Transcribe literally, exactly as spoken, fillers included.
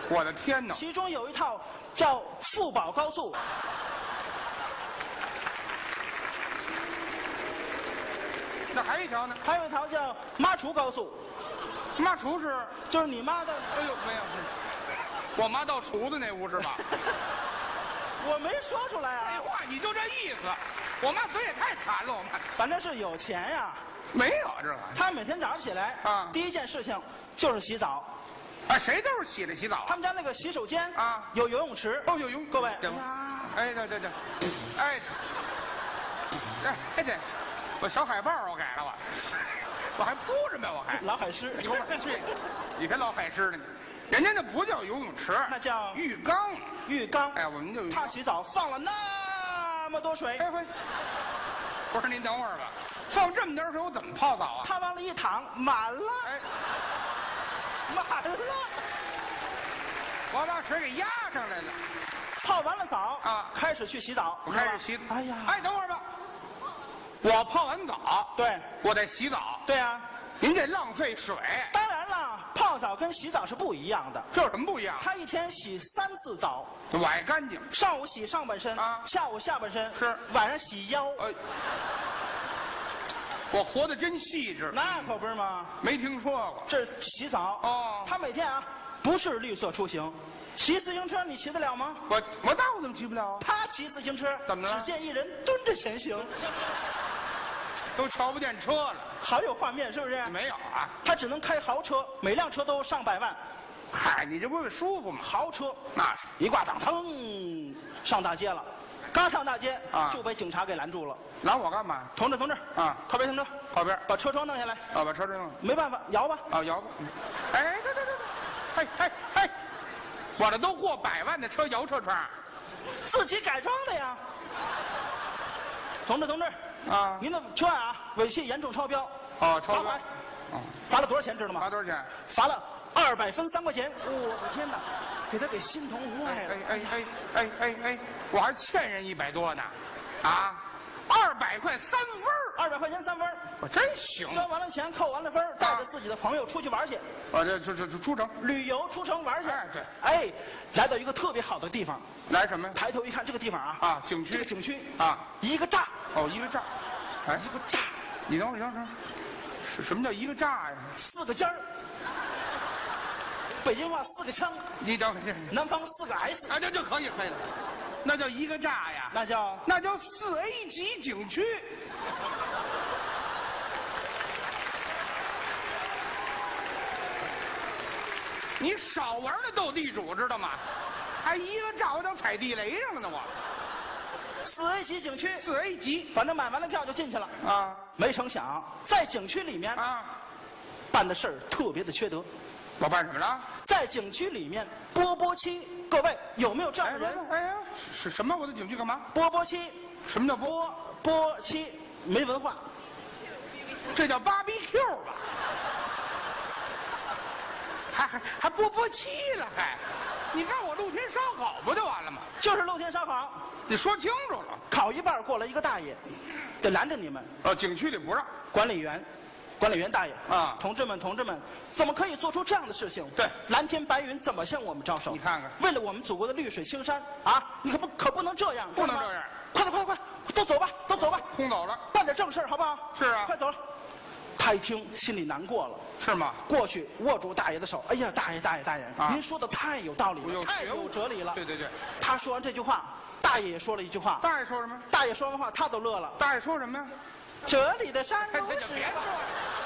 我的天哪！ 其中有一套叫富宝高速。 那还有一条呢？ 还有一条叫妈厨高速。 妈厨是？ 就是你妈的。 哎呦，没有，我妈到厨子那屋是吧？ 我没说出来啊。 废话，你就这意思。我妈嘴也太馋了，我妈。 反正是有钱呀。 没有这个。 她每天早上起来啊，第一件事情就是洗澡。 啊，谁都是洗的洗澡。 他们家那个洗手间啊有游泳池。 哦，有游泳。 各位。 哎，对对对，哎，哎哎对，我小海报我改了我，我还铺着呢我还。 老海狮。 你给我去，你跟老海狮呢？人家那不叫游泳池， 那叫浴缸。 浴缸。 哎，我们就他洗澡放了那么多水。 哎嘿，不是您等会儿吧？放这么点水，我怎么泡澡啊？ 他往里一躺，满了。 哎， 满了。 我把水给压上来了。 泡完了澡啊， 开始去洗澡。 我开始洗。 哎呀， 哎，等会儿吧。我泡完澡， 对， 我得洗澡。 对啊， 您这浪费水。 当然了，泡澡跟洗澡是不一样的。 这有什么不一样？ 他一天洗三次澡， 我爱干净。 上午洗上半身啊， 下午下半身是， 晚上洗腰。 呃，我活得真细致。 那可不是吗？ 没听说过。 这洗澡哦， 他每天啊不是绿色出行。骑自行车你骑得了吗？ 我我那我怎么骑不了啊？ 他骑自行车怎么了？ 只见一人蹲着前行， 都瞧不见车了。 好有画面是不是？ 没有啊， 他只能开豪车，每辆车都上百万。 嗨，你这不是舒服吗？ 豪车那是一挂档，腾上大街了。刚上大街啊， 就被警察给拦住了。 拦我干嘛？ 同志，同志啊， 靠边停车， 靠边， 把车窗弄下来。 啊，把车扔了。 没办法，摇吧。 啊，摇吧。哎，对对对对，嘿嘿嘿。我这都过百万的车摇车窗， 自己改装的呀。同志，同志， 啊， 您的车啊，尾气严重超标。 哦，超标。 哦，罚了多少钱知道吗？ 罚多少钱？ 罚了二百分三块钱。我的天哪，给他给心疼无碍了。 哎哎哎哎哎哎，我还欠人一百多呢，啊，二百块三分二百块钱三分我真行。 交完了钱，扣完了分带着自己的朋友出去玩去。 啊，这这这这出城旅游出城玩去。 哎对。 哎，来到一个特别好的地方。 来什么呀？ 抬头一看，这个地方啊啊，景区。 这个景区啊， 一个栅。 哦，一个栅。哎， 一个栅。 你等会儿，你等会儿。是什么叫一个栅呀？ 四个尖儿。北京话四个腔。 你等会儿。 南方四个 S。 啊，这就可以可以了。那叫一个栅呀？ 那叫那叫四 A 级景区。你少玩那斗地主知道吗？还一个栅，我等踩地雷上了呢我。 四 A 级景区。 四 A 级， 反正买完了票就进去了。 啊， 没成想在景区里面啊， 办的事儿特别的缺德。 我办什么了？ 在景区里面波波期，各位有没有这样的人？ 哎呀，是什么？我在景区干嘛？ 波波期。 什么叫波波期？没文化。 这叫芭比 Q 吧？还还还波波期了还？你让我露天烧烤不就完了吗？ 就是露天烧烤。 你说清楚了。 烤一半过来一个大爷，得拦着你们。 哦，景区里不让。 管理员。管理员大爷啊， 同志们，同志们，怎么可以做出这样的事情？ 对， 蓝天白云怎么向我们招手？ 你看看， 为了我们祖国的绿水青山啊，你可不可不能这样？ 不能这样！ 快点，快点，快，都走吧，都走吧， 空走了， 办点正事好不好？ 是啊， 快走了。他一听，心里难过了。 是吗？ 过去握住大爷的手，哎呀，大爷，大爷，大爷， 啊、 您说的太有道理了，太有哲理了。 对对对。 他说完这句话，大爷也说了一句话。 大爷说什么？ 大爷说完话，他都乐了。 大爷说什么呀？ 这里的山路是。 别说了。